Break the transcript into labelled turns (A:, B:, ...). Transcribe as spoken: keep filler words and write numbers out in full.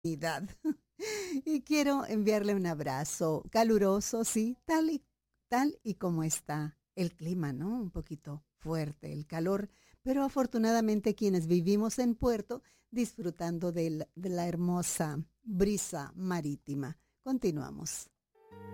A: oportunidad. Y quiero enviarle un abrazo caluroso, sí, tal y, tal y como está el clima, ¿no? Un poquito fuerte el calor, pero afortunadamente quienes vivimos en Puerto disfrutando de la, de la hermosa brisa marítima. Continuamos.